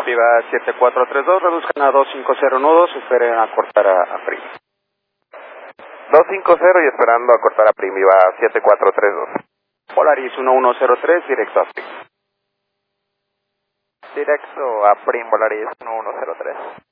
Viva 7432, reduzcan a 250 nudos, esperen a cortar a Prim. 250 y esperando a cortar a Prim, Viva 7432. Polaris 1103, directo a Prim. Directo a Prim, Polaris 1103.